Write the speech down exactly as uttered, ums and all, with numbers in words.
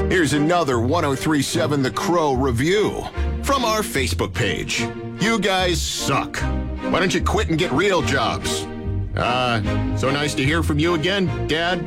Here's another one oh three point seven The Crow review from our Facebook page. You guys suck. Why don't you quit and get real jobs? Uh, so nice to hear from you again, Dad.